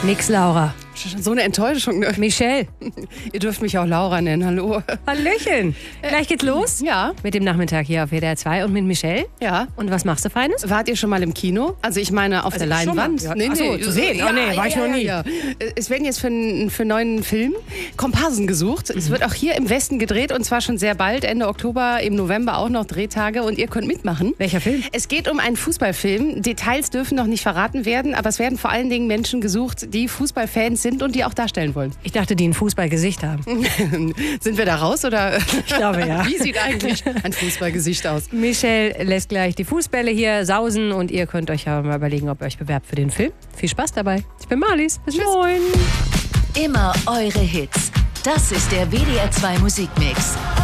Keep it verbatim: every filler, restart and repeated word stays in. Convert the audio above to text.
Nix, Laura. So eine Enttäuschung. Ne? Michelle. Ihr dürft mich auch Laura nennen, hallo. Hallöchen. Gleich geht's los? Ja. Mit dem Nachmittag hier auf W D R zwei und mit Michelle. Ja. Und was machst du Feines? Wart ihr schon mal im Kino? Also ich meine auf Also der ich schon Leinwand. mal. Ja. Ach so, zu sehen. Oh nee, war ich noch nie. Ja, ja. Es werden jetzt für, einen- für einen neuen Film Komparsen gesucht. Es wird auch hier im Westen gedreht und zwar schon sehr bald, Ende Oktober, im November auch noch Drehtage und ihr könnt mitmachen. Welcher Film? Es geht um einen Fußballfilm. Details dürfen noch nicht verraten werden, aber es werden vor allen Dingen Menschen gesucht, die Fußballfans sind und die auch darstellen wollen. Ich dachte, die ein Fußballgesicht haben. Sind wir da raus oder? Ich glaube, ja. Wie sieht eigentlich ein Fußballgesicht aus? Michelle lässt gleich die Fußbälle hier sausen und ihr könnt euch ja mal überlegen, ob ihr euch bewerbt für den Film. Viel Spaß dabei. Ich bin Marlies. Bis moin. Immer eure Hits. Das ist der W D R zwei Musikmix.